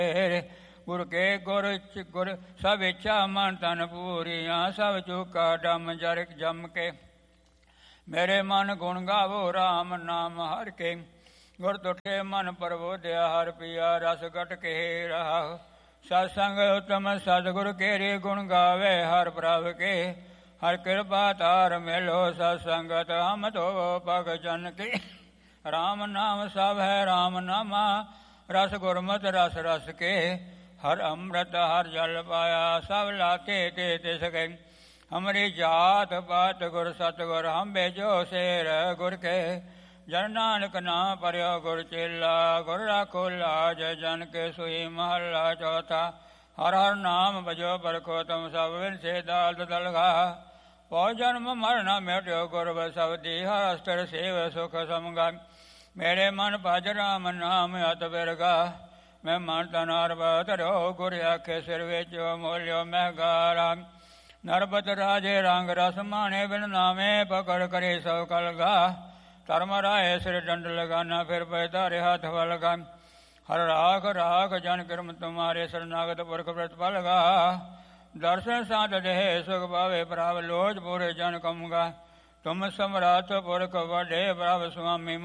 ਗੁਰ ਕੇ ਗੁਰ ਸਭ ਇੱਛਾ ਮਨ ਤਨ ਪੂਰੀਆਂ, ਸਭ ਚੂਕਾ ਡਮ ਜਰ ਜਮ ਕੇ। ਮੇਰੇ ਮਨ ਗੁਣ ਗਾਵੋ ਰਾਮ ਨਾਮ ਹਰ ਕੇ, ਗੁਰ ਤੁਠੇ ਮਨ ਪਰਬੋਧਿਆ ਹਰ ਪੀਆ, ਰਸ ਗਟ ਕੇ ਰਹਾ। ਸਤ ਸੰਗ ਉਤਮ ਸਤਿਗੁਰ ਕੇਰੇ, ਗੁਣ ਗਾਵੇ ਹਰ ਪ੍ਰਭ ਕੇ। ਹਰ ਕਿਰਪਾ ਤਾਰ ਮਿਲੋ ਸਤ ਸੰਗਤ, ਹਮ ਧੋ ਭਗ ਜਨ ਕੀ। ਰਾਮ ਨਾਮ ਸਭ ਹੈ ਰਾਮ ਨਾਮਾ, ਰਸ ਗੁਰਮਤਿ ਰਸ ਰਸ ਕੇ। ਹਰ ਅੰਮ੍ਰਿਤ ਹਰ ਜਲ ਪਾਇਆ, ਸਭ ਲਾਤੇ ਤੇ ਤਿਸ ਗਏ। ਹਮਰੀ ਜਾਤ ਪਾਤ ਗੁਰ ਸਤਿਗੁਰ, ਹਮ ਭੇਜੋ ਸੇਰ ਗੁਰ ਕੇ। ਜਨ ਨਾਨਕ ਨਾਮ ਪਰਿਓ ਗੁਰ ਚੇਲਾ, ਗੁਰ ਰਾਖੋ ਲਾਜ ਜਨ ਕੇ। ਸੋਈ ਮਹੱਲਾ ਚੌਥਾ। ਹਰ ਹਰ ਨਾਮ ਭਜੋ ਪਰਖੋ ਤੁਮ ਸਭ, ਬਿਨ ਸੇ ਦਾਲਤ ਦਲਗਾ। ਪਉ ਜਨਮ ਮਰਨਾ ਮਿਟਿਓ ਗੁਰ ਬਸਬਦੀ, ਹਰ ਅਸਤਰ ਸੇਵ ਸੁਖ ਸਮਗਾ। ਮੇਰੇ ਮਨ ਭਜ ਰਾਮ ਨਾਮ ਅਤ ਬਿਰਗਾ, ਮੈਂ ਮਨ ਤਨ ਅਰਬ ਧਰਿਓ। ਗੁਰ ਆਖੇ ਸਿਰ ਵਿੱਚ ਮੋਲਿਓ ਮਹਿਗਾਰਾ। ਨਰਬਤ ਰਾਜੇ ਰੰਗ ਰਸ ਮਾਣੇ, ਬਿਨ ਨਾਮੇ ਪਕੜ ਕਰੇ ਸਭ ਕਲਗਾ। ਧਰਮ ਰਾਏ ਸਿਰ ਡੰਡ ਲਗਾਨਾ, ਫਿਰ ਪੈ ਧਾਰੇ ਹੱਥ ਵਲਗਾ। ਹਰ ਰਾਖ ਰਾਖ ਜਨ ਕਰਮ ਤੁਮਾਰੇ, ਸਰਨਾਗਤ ਪੁਰਖ ਪ੍ਰਤਪਲਗਾ। ਦਰਸ਼ਨ ਸਾਧ ਦੇਹ ਸੁਖ ਪਾਵੇ, ਪ੍ਰਭ ਲੋਚ ਪੂਰੇ ਜਨ ਕਮਗਾ। ਤੁਮ ਸਮਰਾਥ ਪੁਰਖ ਵੱਡੇ, ਪ੍ਰਭ ਸੁਆਮੀ